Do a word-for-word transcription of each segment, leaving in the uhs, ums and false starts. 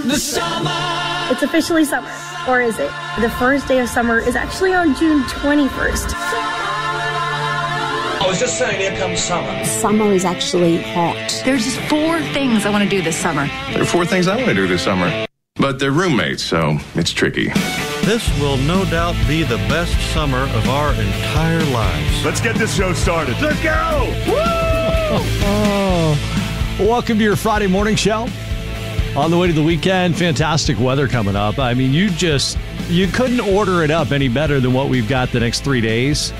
The summer. It's officially summer. Or is it? The first day of summer is actually on June twenty-first. I was just saying, here comes summer. Summer is actually hot. There's just four things I want to do this summer. There are four things I want to do this summer. But they're roommates, so it's tricky. This will no doubt be the best summer of our entire lives. Let's get this show started. Let's go! Woo! Oh. Welcome to your Friday morning show. On the way to the weekend, fantastic weather coming up. I mean, you just, you couldn't order it up any better than what we've got the next three days.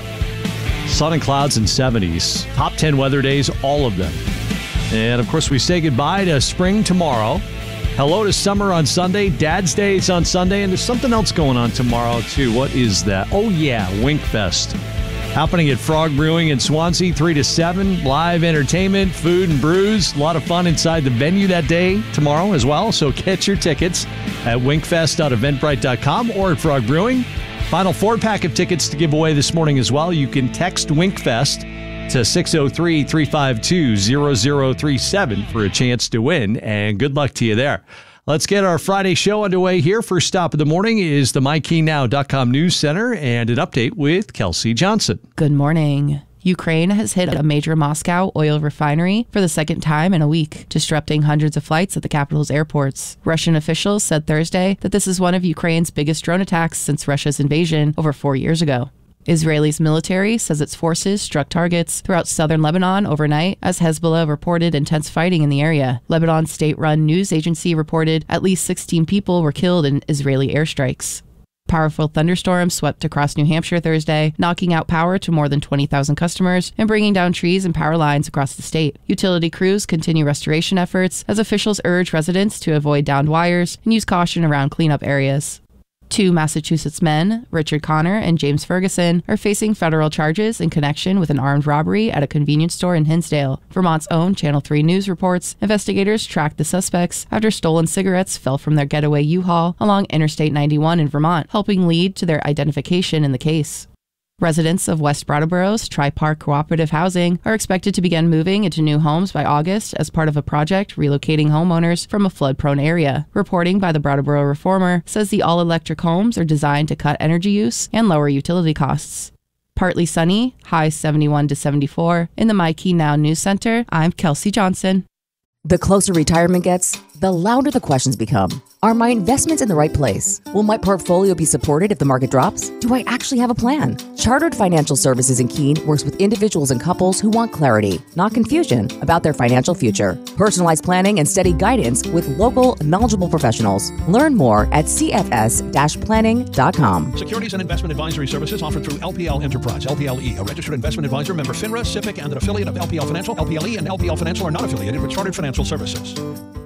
Sun and clouds and seventies. Top ten weather days, all of them. And, of course, we say goodbye to spring tomorrow. Hello to summer on Sunday. Dad's Day is on Sunday. And there's something else going on tomorrow, too. What is that? Oh, yeah, Winkfest. Happening at Frog Brewing in Swansea, three to seven. Live entertainment, food and brews. A lot of fun inside the venue that day tomorrow as well. So get your tickets at winkfest dot eventbrite dot com or at Frog Brewing. Final four-pack of tickets to give away this morning as well. You can text Winkfest to six oh three, three five two, zero zero three seven for a chance to win. And good luck to you there. Let's get our Friday show underway here. First stop of the morning is the my key now dot com News Center and an update with Kelsey Johnson. Good morning. Ukraine has hit a major Moscow oil refinery for the second time in a week, disrupting hundreds of flights at the capital's airports. Russian officials said Thursday that this is one of Ukraine's biggest drone attacks since Russia's invasion over four years ago. Israel's military says its forces struck targets throughout southern Lebanon overnight as Hezbollah reported intense fighting in the area. Lebanon's state-run news agency reported at least sixteen people were killed in Israeli airstrikes. Powerful thunderstorms swept across New Hampshire Thursday, knocking out power to more than twenty thousand customers and bringing down trees and power lines across the state. Utility crews continue restoration efforts as officials urge residents to avoid downed wires and use caution around cleanup areas. Two Massachusetts men, Richard Connor and James Ferguson, are facing federal charges in connection with an armed robbery at a convenience store in Hinsdale. Vermont's own Channel three News reports investigators tracked the suspects after stolen cigarettes fell from their getaway U-Haul along Interstate ninety-one in Vermont, helping lead to their identification in the case. Residents of West Brattleboro's Tri-Park Cooperative Housing are expected to begin moving into new homes by August as part of a project relocating homeowners from a flood-prone area. Reporting by the Brattleboro Reformer says the all-electric homes are designed to cut energy use and lower utility costs. Partly sunny, high seventy-one to seventy-four. In the My Key Now News Center, I'm Kelsey Johnson. The closer retirement gets, the louder the questions become. Are my investments in the right place? Will my portfolio be supported if the market drops? Do I actually have a plan? Chartered Financial Services in Keene works with individuals and couples who want clarity, not confusion, about their financial future. Personalized planning and steady guidance with local, knowledgeable professionals. Learn more at c f s dash planning dot com. Securities and investment advisory services offered through L P L Enterprise, L P L E, a registered investment advisor, member FINRA, SIPC, and an affiliate of L P L Financial. L P L E and L P L Financial are not affiliated with Chartered Financial Services.